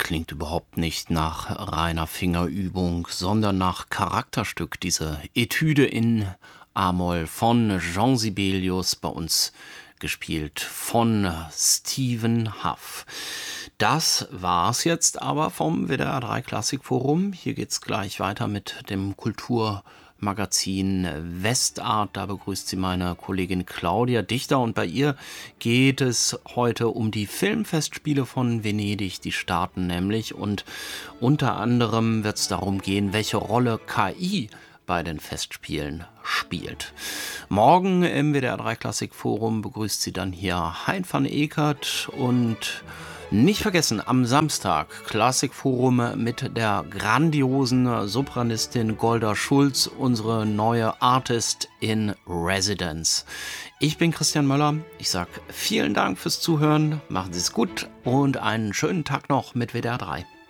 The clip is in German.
Klingt überhaupt nicht nach reiner Fingerübung, sondern nach Charakterstück. Diese Etüde in A-Moll von Jean Sibelius, bei uns gespielt von Stephen Huff. Das war's jetzt aber vom WDR 3 Klassikforum. Hier geht's gleich weiter mit dem Kulturmagazin Westart. Da begrüßt sie meine Kollegin Claudia Dichter und bei ihr geht es heute um die Filmfestspiele von Venedig. Die starten nämlich und unter anderem wird es darum gehen, welche Rolle KI bei den Festspielen spielt. Morgen im WDR 3 Klassikforum begrüßt sie dann hier Hein van Ekert und nicht vergessen, am Samstag Klassikforum mit der grandiosen Sopranistin Golda Schulz, unsere neue Artist in Residence. Ich bin Christian Möller, ich sage vielen Dank fürs Zuhören, machen Sie es gut und einen schönen Tag noch mit WDR 3.